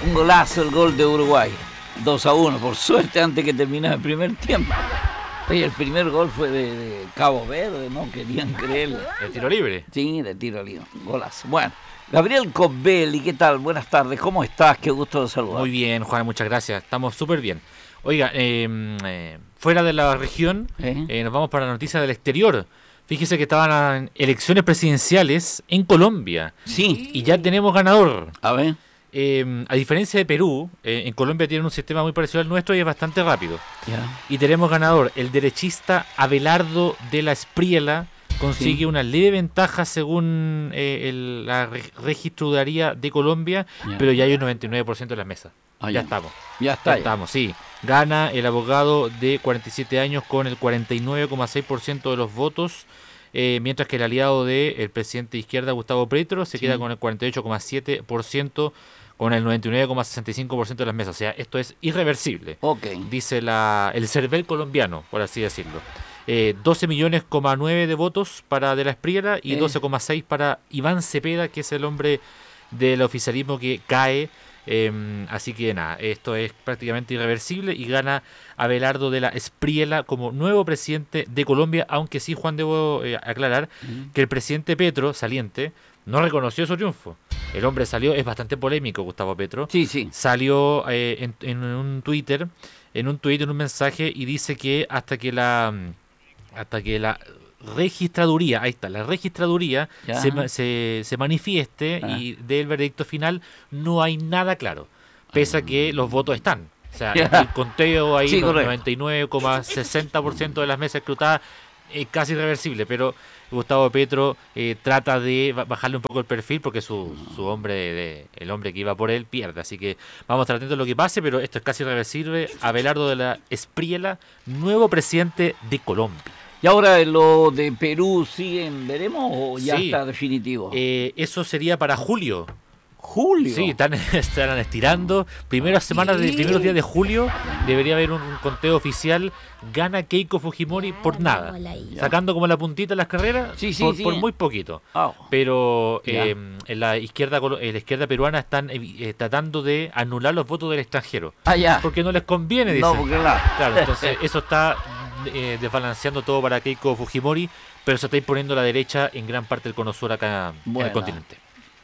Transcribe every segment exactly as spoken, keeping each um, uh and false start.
Un golazo el gol de Uruguay. dos a uno, por suerte, antes que terminara el primer tiempo. Oye, el primer gol fue de, de Cabo Verde, no querían creerlo. ¿De tiro libre? Sí, de tiro libre. Golazo. Bueno, Gabriel Cosbelli, ¿qué tal? Buenas tardes, ¿cómo estás? Qué gusto de saludar. Muy bien, Juan, muchas gracias. Estamos súper bien. Oiga, eh, eh, fuera de la región, ¿Eh? Eh, nos vamos para la noticia del exterior. Fíjese que estaban en elecciones presidenciales en Colombia. Sí. Y ya tenemos ganador. A ver. Eh, a diferencia de Perú, eh, en Colombia tienen un sistema muy parecido al nuestro y es bastante rápido. Yeah. Y tenemos ganador. El derechista Abelardo de la Espriella consigue sí. una leve ventaja según eh, el, la registraduría de Colombia, yeah. pero ya hay un noventa y nueve por ciento de las mesas. Ah, ya. ya estamos. Ya está. Ya estamos, sí. Gana el abogado de cuarenta y siete años con el cuarenta y nueve coma seis por ciento de los votos. Eh, mientras que el aliado del presidente de izquierda, Gustavo Petro, se sí. queda con el cuarenta y ocho coma siete por ciento, con el noventa y nueve coma sesenta y cinco por ciento de las mesas. O sea, esto es irreversible, okay. dice la, el CERVEL colombiano, por así decirlo. Eh, doce millones coma nueve de votos para De la Espriella y eh. doce coma seis para Iván Cepeda, que es el hombre del oficialismo que cae. Eh, así que nada, esto es prácticamente irreversible y gana Abelardo de la Espriella como nuevo presidente de Colombia, aunque sí, Juan, debo eh, aclarar uh-huh. que el presidente Petro, saliente, no reconoció su triunfo. El hombre salió, es bastante polémico, Gustavo Petro, sí, sí. salió eh, en, en un Twitter, en un Twitter, en un mensaje, y dice que hasta que la hasta que la registraduría, ahí está, la registraduría se, se, se manifieste ah. y dé el veredicto final, no hay nada claro, pese a que los votos están. O sea, yeah. el conteo ahí, sí, los noventa y nueve coma sesenta por ciento de las mesas escrutadas es casi irreversible, pero Gustavo Petro eh, trata de bajarle un poco el perfil porque su, su hombre, de, el hombre que iba por él, pierde. Así que vamos a estar atentos a lo que pase, pero esto es casi irreversible. Abelardo de la Espriella, nuevo presidente de Colombia. ¿Y ahora lo de Perú siguen, veremos o ya sí. está definitivo? Eh, eso sería para julio. ¿Julio? Sí, están, están estirando. Primeras semanas, de, primeros días de julio debería haber un, un conteo oficial. Gana Keiko Fujimori por nada. Ya. Sacando como la puntita las carreras sí, sí, por, sí. por muy poquito. Oh. Pero eh, en la izquierda, en la izquierda peruana están eh, tratando de anular los votos del extranjero. Ah, ya. Porque no les conviene, dicen. No, porque la... Claro, entonces eso está eh, desbalanceando todo para Keiko Fujimori, pero se está imponiendo la derecha en gran parte del cono sur acá bueno. en el continente.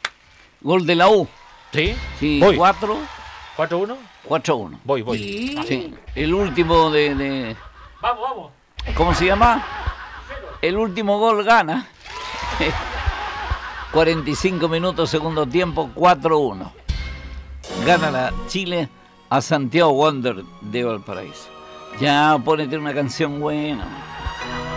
Gol de la U. ¿Sí? Sí, voy. cuatro. ¿cuatro uno? cuatro uno. Voy, voy. Sí. sí. El último de, de... Vamos, vamos. ¿Cómo se llama? El último gol gana. cuarenta y cinco minutos, segundo tiempo, cuatro uno. Gana la Chile a Santiago Wander de Valparaíso. Ya, ponete una canción buena.